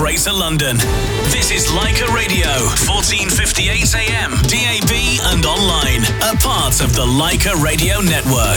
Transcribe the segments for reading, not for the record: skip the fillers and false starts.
Greater London. This is Leica Radio, 1458 AM, DAB and online. A part of the Leica Radio Network.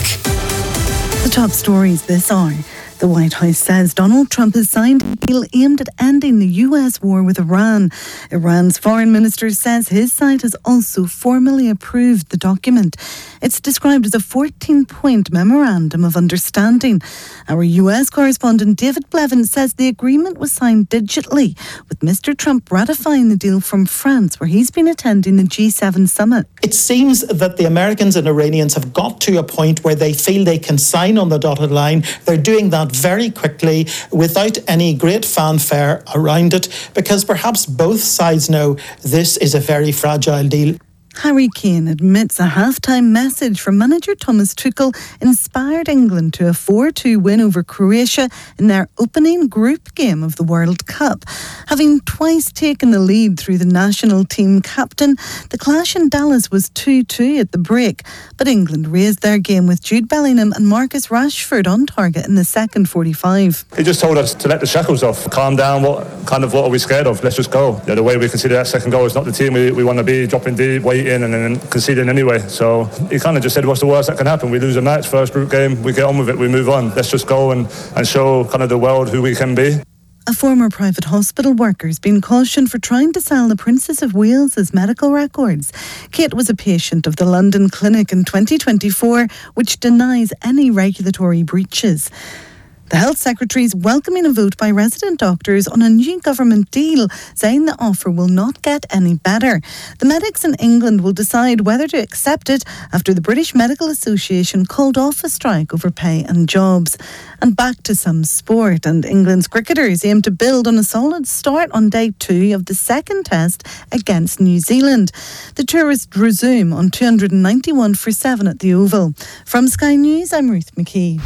The top stories this hour. The White House says Donald Trump has signed a deal aimed at ending the US war with Iran. Iran's foreign minister says his side has also formally approved the document. It's described as a 14-point memorandum of understanding. Our US correspondent David Blevins says the agreement was signed digitally, with Mr. Trump ratifying the deal from France, where he's been attending the G7 summit. It seems that the Americans and Iranians have got to a point where they feel they can sign on the dotted line. They're doing that very quickly without any great fanfare around it, because perhaps both sides know this is a very fragile deal. Harry Kane admits a half-time message from manager Thomas Tuchel inspired England to a 4-2 win over Croatia in their opening group game of the World Cup. Having twice taken the lead through the national team captain, the clash in Dallas was 2-2 at the break, but England raised their game with Jude Bellingham and Marcus Rashford on target in the second 45. He just told us to let the shackles off, calm down, what are we scared of? Let's just go. The way we consider that second goal is not the team we want to be, dropping deep, waiting and then conceding anyway. So he kind of just said, what's the worst that can happen? We lose a match, first group game, we get on with it, we move on. Let's just go and show kind of the world who we can be. A former private hospital worker has been cautioned for trying to sell the Princess of Wales's medical records. Kate was a patient of the London clinic in 2024, which denies any regulatory breaches. The Health Secretary is welcoming a vote by resident doctors on a new government deal, saying the offer will not get any better. The medics in England will decide whether to accept it after the British Medical Association called off a strike over pay and jobs. And back to some sport, and England's cricketers aim to build on a solid start on day 2 of the second test against New Zealand. The tourists resume on 291 for 7 at the Oval. From Sky News, I'm Ruth McKee.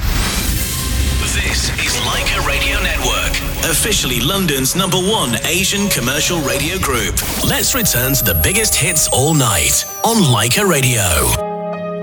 This is Leica Radio Network, officially London's #1 Asian commercial radio group. Let's return to the biggest hits all night on Leica Radio.